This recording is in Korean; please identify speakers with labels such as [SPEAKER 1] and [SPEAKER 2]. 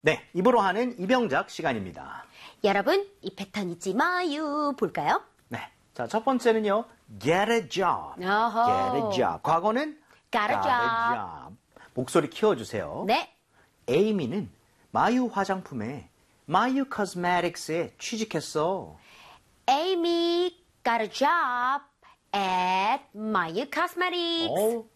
[SPEAKER 1] 네, 입으로 하는 이병작 시간입니다.
[SPEAKER 2] 여러분, 이 패턴 잊지 마요. 볼까요?
[SPEAKER 1] 네, 자, 첫 번째는요. Get a job.
[SPEAKER 2] 어허.
[SPEAKER 1] Get a job. 과거는
[SPEAKER 2] Got a job.
[SPEAKER 1] 목소리 키워주세요.
[SPEAKER 2] 네.
[SPEAKER 1] 에이미는 마유 화장품에 마유 코스메틱스에 취직했어.
[SPEAKER 2] Amy got a job at Mayu Cosmetics.